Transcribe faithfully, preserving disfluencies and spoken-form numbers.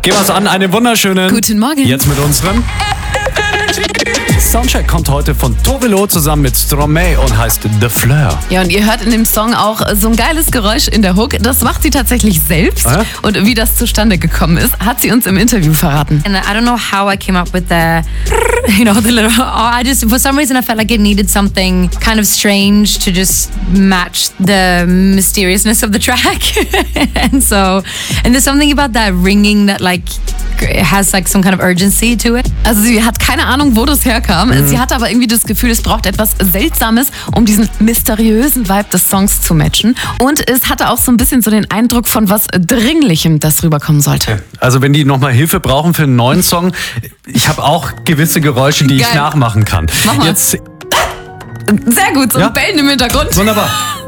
Gehen wir's an, einen wunderschönen Guten Morgen. Jetzt mit unserem Soundcheck kommt heute von Tove Lo zusammen mit Stromae und heißt The Fleur. Ja, und ihr hört in dem Song auch so ein geiles Geräusch in der Hook. Das macht sie tatsächlich selbst. Äh? Und wie das zustande gekommen ist, hat sie uns im Interview verraten. And I don't know how I came up with the, you know, the little, I just, for some reason I felt like it needed something kind of strange to just match the mysteriousness of the track. And so, and there's something about that ringing that like, it has like some kind of urgency to it. Also sie hat keine Ahnung, wo das herkam. Mhm. Sie hatte aber irgendwie das Gefühl, es braucht etwas Seltsames, um diesen mysteriösen Vibe des Songs zu matchen. Und es hatte auch so ein bisschen so den Eindruck von was Dringlichem, das rüberkommen sollte. Also wenn die nochmal Hilfe brauchen für einen neuen Song, ich habe auch gewisse Geräusche, die Geil. ich nachmachen kann. Mach mal. Jetzt Sehr gut, so ein ja? Bellen im Hintergrund. Wunderbar.